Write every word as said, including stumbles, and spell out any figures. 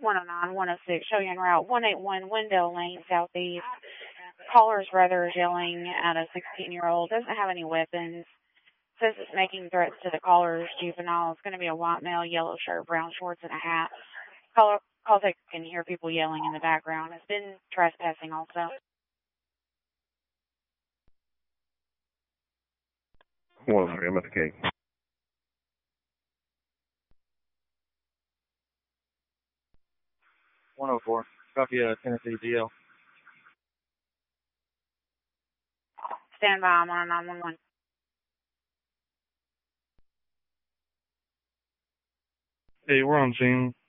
one oh nine, one oh six, show you en route one eighty-one Wendell Lane, southeast. Caller's brother is yelling at a sixteen-year-old, doesn't have any weapons, says it's making threats to the caller's juvenile. It's going to be a white male, yellow shirt, brown shorts, and a hat. Caller, call take can hear people yelling in the background. It's been trespassing also. One, I'm at the cake. one oh four. Copy a Tennessee D L. Stand by, I'm on nine one one. Hey, we're on scene.